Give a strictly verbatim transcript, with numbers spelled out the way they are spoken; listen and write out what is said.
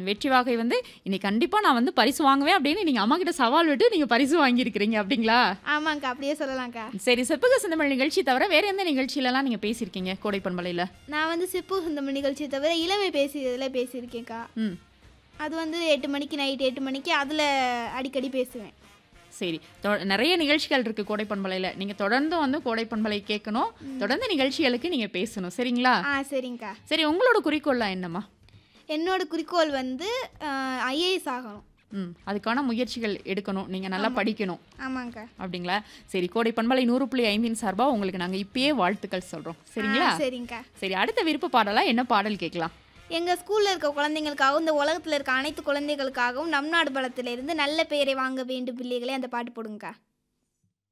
வெற்றி வாகை வந்து இன்னைக்கு கண்டிப்பா நான் வந்து பரிசு வாங்குவேன் அப்படின்னு நீங்க அம்மா கிட்ட சவால் விட்டு நீங்க பரிசு வாங்கியிருக்கிறீங்க அப்படிங்களா? ஆமாங்க்கா, அப்படியே சொல்லலாம்க்கா. சரி, செப்புக செந்தமிழ் நிகழ்ச்சி தவிர வேற எந்த நிகழ்ச்சியிலலாம் நீங்க பேசியிருக்கீங்க கோடை பண்பலையில? நான் வந்து சிப்பு சொந்தமிழ் நிகழ்ச்சியை தவிர இளமை பேசியதில் பேசியிருக்கேன்க்கா. ம். அது வந்து எட்டு மணிக்கு நைட் எட்டு மணிக்கு அதில் அடிக்கடி பேசுவேன். சரி, தொ- நிறைய நிகழ்ச்சிகள் இருக்கு கோடை பண்பலையில. நீங்க தொடர்ந்து வந்து கோடை பண்பலை கேட்கணும், தொடர்ந்து நிகழ்ச்சிகளுக்கு நீங்க பேசணும், சரிங்களா? ஆ சரிங்க்கா. சரி, உங்களோட குறிக்கோள்லாம் என்னம்மா? என்னோட குறிக்கோள் வந்து ஐஏஎஸ் ஆகணும். ம், அதுக்கான முயற்சிகள் எடுக்கணும், நீங்க நல்லா படிக்கணும் ஆமாங்க்கா. அப்படிங்களா? சரி, கோடை பண்பலை நூறு புள்ளி ஐந்தின் சார்பா உங்களுக்கு நாங்க இப்பயே வாழ்த்துக்கள் சொல்றோம், சரிங்களா? ஆ சரிங்க்கா. சரி, அடுத்த விருப்ப பாடலா என்ன பாடல் கேட்கலாம்? எங்கள் ஸ்கூலில் இருக்க குழந்தைங்களுக்காகவும் இந்த உலகத்தில் இருக்க அனைத்து குழந்தைகளுக்காகவும் நம் நாடு பலத்திலிருந்து நல்ல பெயரை வாங்க வேண்டும் பிள்ளைகளே அந்த பாட்டு போடுங்கக்கா.